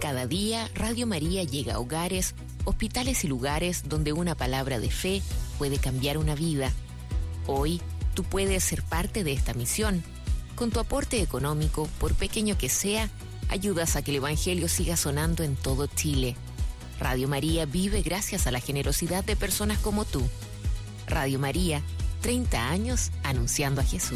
Cada día, Radio María llega a hogares, hospitales y lugares donde una palabra de fe puede cambiar una vida. Hoy, tú puedes ser parte de esta misión. Con tu aporte económico, por pequeño que sea, ayudas a que el Evangelio siga sonando en todo Chile. Radio María vive gracias a la generosidad de personas como tú. Radio María, 30 años anunciando a Jesús.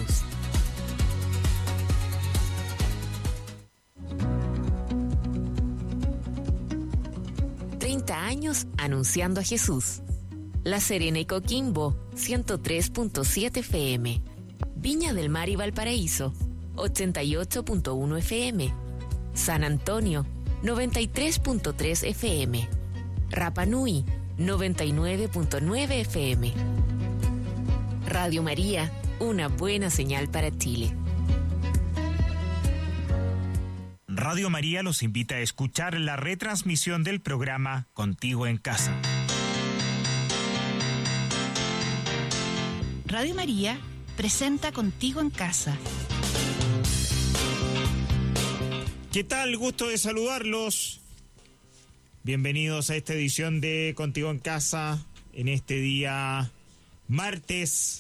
Años anunciando a Jesús. La Serena y Coquimbo, 103.7 FM. Viña del Mar y Valparaíso, 88.1 FM. San Antonio, 93.3 FM. Rapa Nui, 99.9 FM. Radio María, una buena señal para Chile. Radio María los invita a escuchar la retransmisión del programa Contigo en Casa. Radio María presenta Contigo en Casa. ¿Qué tal? Gusto de saludarlos. Bienvenidos a esta edición de Contigo en Casa en este día martes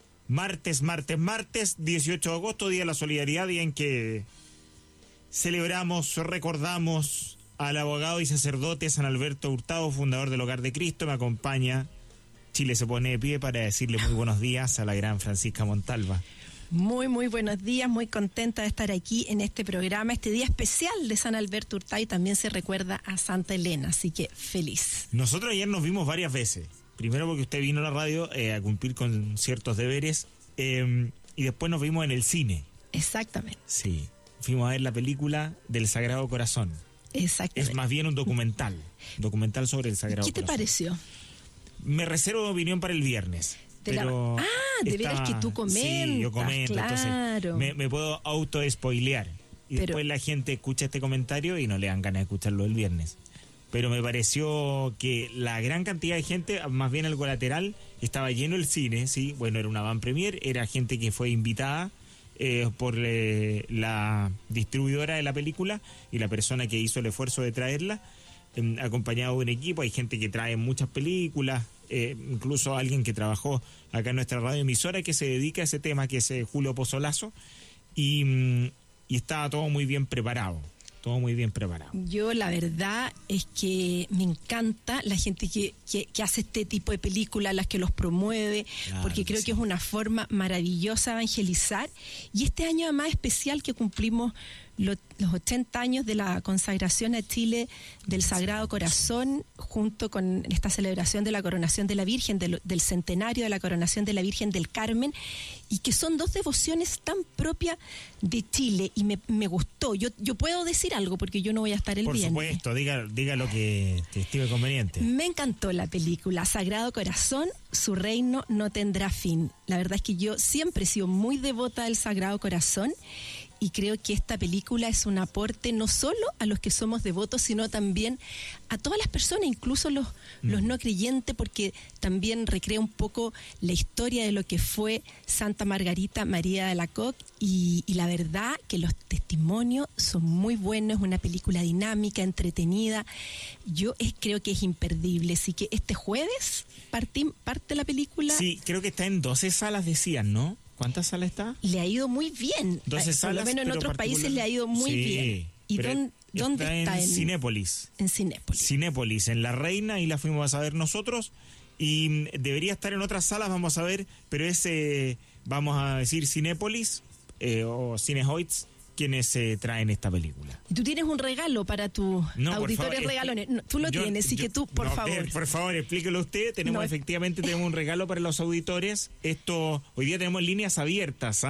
18 de agosto, Día de la Solidaridad, día en que celebramos, recordamos al abogado y sacerdote San Alberto Hurtado, fundador del Hogar de Cristo. Me acompaña, Chile se pone de pie para decirle muy buenos días a la gran Francisca Montalva. Muy buenos días, muy contenta de estar aquí en este programa, este día especial de San Alberto Hurtado, y también se recuerda a Santa Elena, así que feliz. Nosotros ayer nos vimos varias veces, primero porque usted vino a la radio a cumplir con ciertos deberes, y después nos vimos en el cine. Exactamente. Sí. Fuimos a ver la película del Sagrado Corazón. Exactamente. Es más bien un documental sobre el Sagrado Corazón. ¿Qué te pareció? Me reservo opinión para el viernes. De veras que tú comentas. Sí, yo comento, claro. Entonces me puedo auto-spoilear. Y después la gente escucha este comentario y no le dan ganas de escucharlo el viernes. Pero me pareció que la gran cantidad de gente, más bien algo lateral, estaba lleno el cine, ¿sí? Bueno, era una van premier, era gente que fue invitada por la distribuidora de la película y la persona que hizo el esfuerzo de traerla, acompañado de un equipo. Hay gente que trae muchas películas, incluso alguien que trabajó acá en nuestra radioemisora que se dedica a ese tema, que es Julio Pozzolazo, y estaba todo muy bien preparado. Yo la verdad es que me encanta la gente que hace este tipo de películas, las que los promueve, claro, porque creo que es una forma maravillosa de evangelizar. Y este año además especial que cumplimos los 80 años de la consagración a Chile del Sagrado Corazón, junto con esta celebración de la coronación de la Virgen, del centenario de la coronación de la Virgen del Carmen, y que son dos devociones tan propias de Chile, y me gustó. Yo puedo decir algo porque yo no voy a estar el viernes. Por supuesto, diga lo que te estime conveniente. Me encantó la película Sagrado Corazón, su reino no tendrá fin. La verdad es que yo siempre he sido muy devota del Sagrado Corazón, y creo que esta película es un aporte no solo a los que somos devotos, sino también a todas las personas, incluso los no creyentes, porque también recrea un poco la historia de lo que fue Santa Margarita María de Alacoque, y la verdad que los testimonios son muy buenos, es una película dinámica, entretenida. Yo creo que es imperdible, así que este jueves parte la película. Sí, creo que está en 12 salas, decían, ¿no? ¿Cuántas salas está? Le ha ido muy bien. 12 salas, por lo menos en otros países le ha ido muy bien. ¿Y dónde está? En Cinépolis. En Cinépolis, en La Reina, y la fuimos a ver nosotros. Y debería estar en otras salas, vamos a ver, pero vamos a decir Cinépolis o Cinehoids, quienes traen esta película. Y tú tienes un regalo para tus auditores regalones. No, tú lo tienes, así que tú, por favor. Por favor, explíquelo usted. Efectivamente tenemos un regalo para los auditores. Hoy día tenemos líneas abiertas,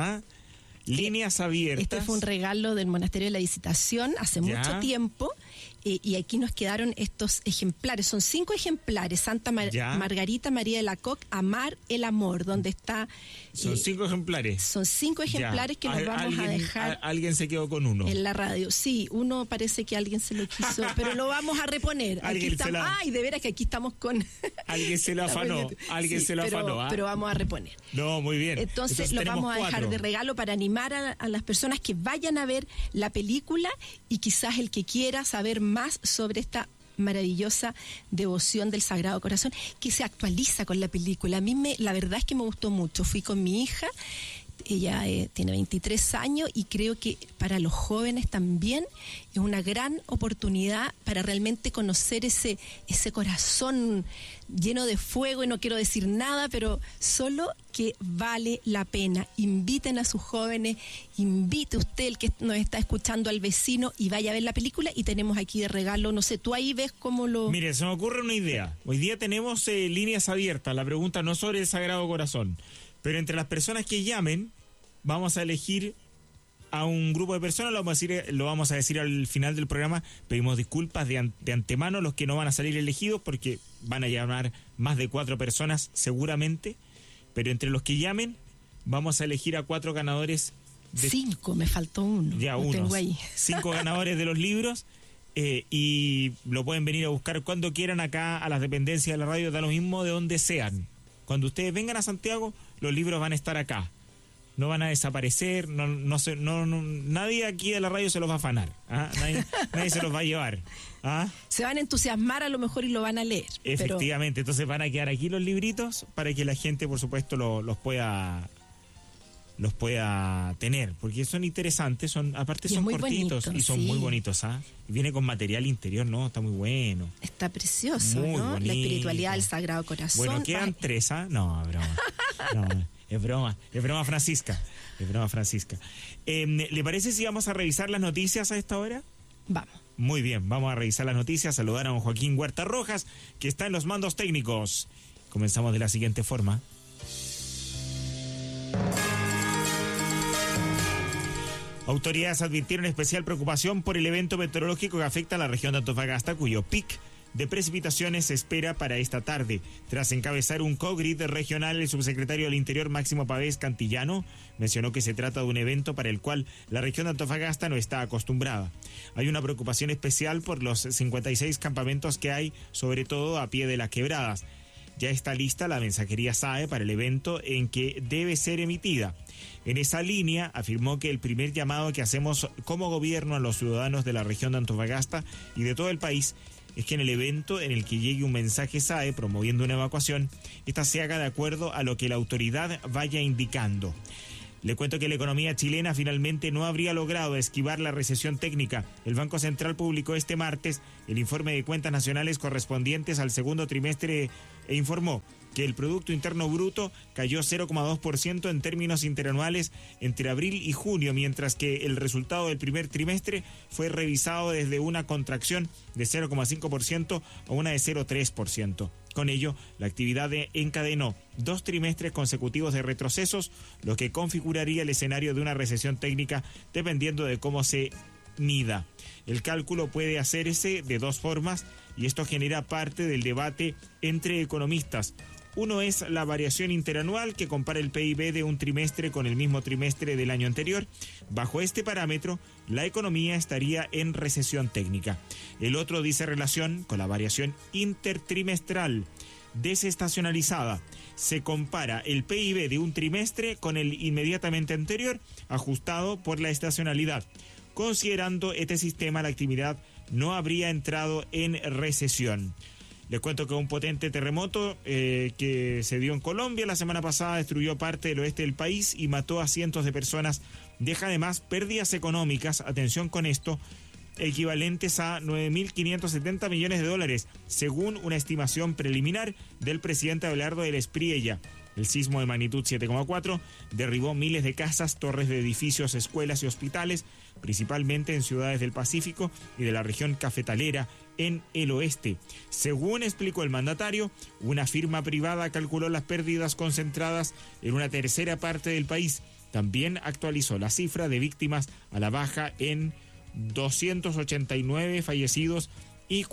líneas abiertas. Este fue un regalo del Monasterio de la Visitación hace mucho tiempo. Y aquí nos quedaron estos ejemplares, son 5 ejemplares, Santa Margarita María de Alacoque, Amar el Amor, donde está... Son 5 ejemplares. Son 5 ejemplares que nos vamos a dejar... Alguien se quedó con uno. En la radio, sí, uno parece que alguien se lo quiso, pero lo vamos a reponer. Ay, de veras que aquí estamos con... Alguien se lo afanó, pero vamos a reponer. No, muy bien. Entonces lo vamos a dejar de regalo para animar a las personas que vayan a ver la película, y quizás el que quiera saber saber más sobre esta maravillosa devoción del Sagrado Corazón, que se actualiza con la película. A mí la verdad es que me gustó mucho. Fui con mi hija, ella tiene 23 años, y creo que para los jóvenes también es una gran oportunidad para realmente conocer ese corazón lleno de fuego, y no quiero decir nada, pero solo que vale la pena. Inviten a sus jóvenes, invite usted, el que nos está escuchando, al vecino, y vaya a ver la película. Y tenemos aquí de regalo, no sé, tú ahí ves cómo lo... Mire, se me ocurre una idea. Hoy día tenemos líneas abiertas. La pregunta no sobre el Sagrado Corazón, pero entre las personas que llamen, vamos a elegir a un grupo de personas. Lo vamos a decir al final del programa. Pedimos disculpas de antemano a los que no van a salir elegidos, porque van a llamar más de 4 personas seguramente. Pero entre los que llamen, vamos a elegir a 4 ganadores. 5, me faltó uno. Ya, lo tengo ahí. 5 ganadores de los libros. Y lo pueden venir a buscar cuando quieran acá a las dependencias de la radio, da lo mismo de donde sean. Cuando ustedes vengan a Santiago, los libros van a estar acá. No van a desaparecer, nadie aquí de la radio se los va a afanar, ¿ah? Nadie se los va a llevar, ¿ah? Se van a entusiasmar a lo mejor y lo van a leer. Efectivamente, entonces van a quedar aquí los libritos para que la gente, por supuesto, los pueda tener, porque son interesantes, aparte son cortitos, bonito, y son muy bonitos, ¿ah? Viene con material interior, ¿no? Está muy bueno. Está precioso, muy, ¿no? Bonito. La espiritualidad del Sagrado Corazón. Bueno, quedan 3, ¿ah? No, broma. No, es broma, Francisca. ¿Le parece si vamos a revisar las noticias a esta hora? Vamos. Muy bien, vamos a revisar las noticias, saludar a don Joaquín Huerta Rojas, que está en los mandos técnicos. Comenzamos de la siguiente forma. Autoridades advirtieron especial preocupación por el evento meteorológico que afecta a la región de Antofagasta, cuyo pic de precipitaciones se espera para esta tarde. Tras encabezar un co-grid regional, el subsecretario del Interior, Máximo Pavés Cantillano, mencionó que se trata de un evento para el cual la región de Antofagasta no está acostumbrada. Hay una preocupación especial por los 56 campamentos que hay, sobre todo a pie de las quebradas. Ya está lista la mensajería SAE para el evento en que debe ser emitida. En esa línea, afirmó que el primer llamado que hacemos como gobierno a los ciudadanos de la región de Antofagasta y de todo el país es que en el evento en el que llegue un mensaje SAE promoviendo una evacuación, esta se haga de acuerdo a lo que la autoridad vaya indicando. Le cuento que la economía chilena finalmente no habría logrado esquivar la recesión técnica. El Banco Central publicó este martes el informe de cuentas nacionales correspondientes al segundo trimestre e informó que el Producto Interno Bruto cayó 0,2% en términos interanuales entre abril y junio, mientras que el resultado del primer trimestre fue revisado desde una contracción de 0,5% a una de 0,3%. Con ello, la actividad encadenó 2 trimestres consecutivos de retrocesos, lo que configuraría el escenario de una recesión técnica dependiendo de cómo se mida. El cálculo puede hacerse de 2 formas y esto genera parte del debate entre economistas. Uno es la variación interanual, que compara el PIB de un trimestre con el mismo trimestre del año anterior. Bajo este parámetro, la economía estaría en recesión técnica. El otro dice relación con la variación intertrimestral desestacionalizada. Se compara el PIB de un trimestre con el inmediatamente anterior, ajustado por la estacionalidad. Considerando este sistema, la actividad no habría entrado en recesión. Les cuento que un potente terremoto que se dio en Colombia la semana pasada destruyó parte del oeste del país y mató a cientos de personas. Deja además pérdidas económicas, atención con esto, equivalentes a 9.570 millones de dólares, según una estimación preliminar del presidente Abelardo del Espriella. El sismo de magnitud 7,4 derribó miles de casas, torres de edificios, escuelas y hospitales, principalmente en ciudades del Pacífico y de la región cafetalera en el oeste. Según explicó el mandatario, una firma privada calculó las pérdidas concentradas en una tercera parte del país. También actualizó la cifra de víctimas a la baja en 289 fallecidos y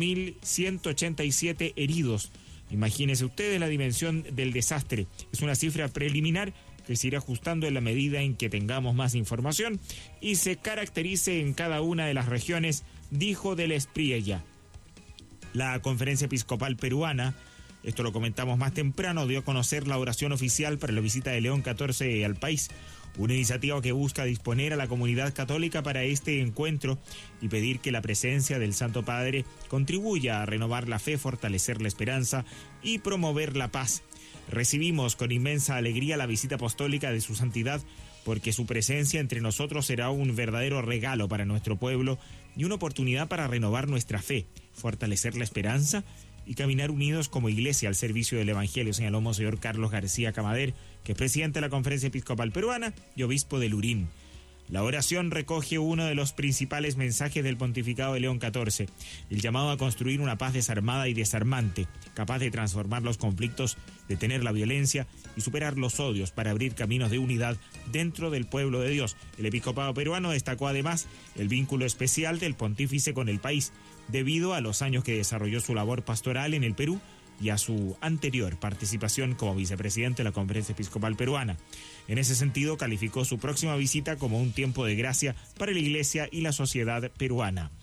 4.187 heridos. Imagínense ustedes la dimensión del desastre. Es una cifra preliminar que se irá ajustando en la medida en que tengamos más información y se caracterice en cada una de las regiones, dijo del Espriella. La Conferencia Episcopal Peruana, esto lo comentamos más temprano, dio a conocer la oración oficial para la visita de León XIV al país. Una iniciativa que busca disponer a la comunidad católica para este encuentro y pedir que la presencia del Santo Padre contribuya a renovar la fe, fortalecer la esperanza y promover la paz. Recibimos con inmensa alegría la visita apostólica de su santidad, porque su presencia entre nosotros será un verdadero regalo para nuestro pueblo y una oportunidad para renovar nuestra fe, fortalecer la esperanza y caminar unidos como iglesia al servicio del Evangelio, señaló Monseñor Carlos García Camader, que es presidente de la Conferencia Episcopal Peruana y obispo de Lurín. La oración recoge uno de los principales mensajes del pontificado de León XIV, el llamado a construir una paz desarmada y desarmante, capaz de transformar los conflictos, detener la violencia y superar los odios para abrir caminos de unidad dentro del pueblo de Dios. El episcopado peruano destacó además el vínculo especial del pontífice con el país, debido a los años que desarrolló su labor pastoral en el Perú y a su anterior participación como vicepresidente de la Conferencia Episcopal Peruana. En ese sentido, calificó su próxima visita como un tiempo de gracia para la Iglesia y la sociedad peruana.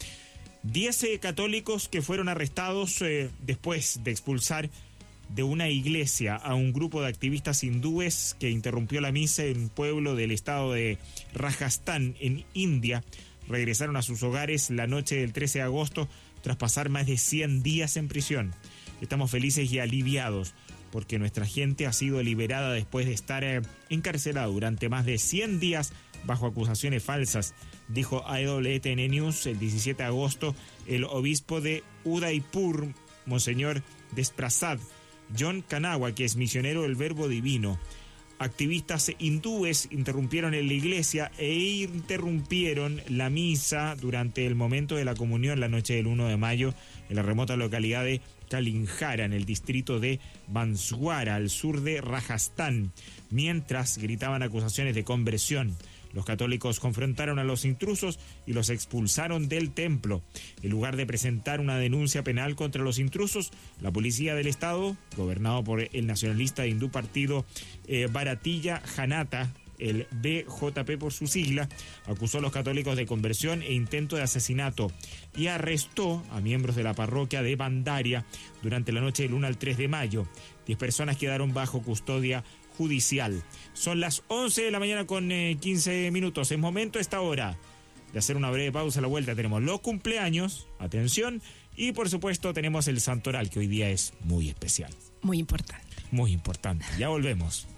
10 católicos que fueron arrestados después de expulsar de una iglesia a un grupo de activistas hindúes que interrumpió la misa en un pueblo del estado de Rajasthan, en India, regresaron a sus hogares la noche del 13 de agosto tras pasar más de 100 días en prisión. Estamos felices y aliviados porque nuestra gente ha sido liberada después de estar encarcelada durante más de 100 días bajo acusaciones falsas, dijo a EWTN News el 17 de agosto el obispo de Udaipur, Monseñor Desprasad John Kanawha, que es misionero del Verbo Divino. Activistas hindúes interrumpieron en la iglesia e interrumpieron la misa durante el momento de la comunión la noche del 1 de mayo en la remota localidad de Kalinjara, en el distrito de Banswara, al sur de Rajasthan, mientras gritaban acusaciones de conversión. Los católicos confrontaron a los intrusos y los expulsaron del templo. En lugar de presentar una denuncia penal contra los intrusos, la policía del estado, gobernado por el nacionalista hindú partido Bharatiya Janata, el BJP por su sigla, acusó a los católicos de conversión e intento de asesinato y arrestó a miembros de la parroquia de Bandaria durante la noche del 1 al 3 de mayo. 10 personas quedaron bajo custodia judicial. Son las 11 de la mañana con 15 minutos. Es momento a esta hora de hacer una breve pausa. A la vuelta tenemos los cumpleaños, atención, y por supuesto tenemos el santoral, que hoy día es muy especial. Muy importante. Muy importante. Ya volvemos.